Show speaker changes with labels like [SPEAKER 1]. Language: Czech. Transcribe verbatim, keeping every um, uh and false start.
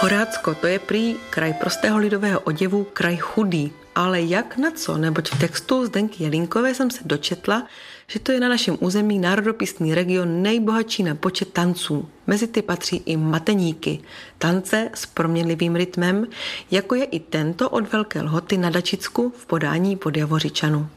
[SPEAKER 1] Horácko, to je prý kraj prostého lidového oděvu, kraj chudý. Ale jak na co? Neboť v textu Zdenky Jelínkové jsem se dočetla, že to je na našem území národopisný region nejbohatší na počet tanců. Mezi ty patří i mateníky, tance s proměnlivým rytmem, jako je i tento od Velké Lhoty na Dačicku v podání Podjavořičanů.